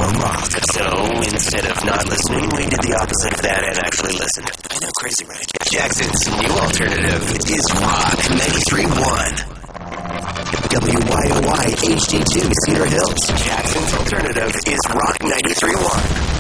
more rock. So instead of not listening, we did the opposite of that and actually listened. I know, crazy, right? Jackson's new alternative is Rock 93.1. WYOY HD2 Cedar Hills. Jackson's alternative is Rock 93.1.